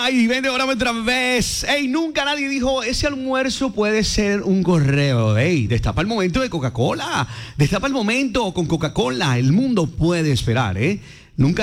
Ay, vente ahora otra vez. Ey, nunca nadie dijo, ese almuerzo puede ser un correo. Ey, destapa el momento de Coca-Cola. Destapa el momento con Coca-Cola. El mundo puede esperar, ¿eh? Nunca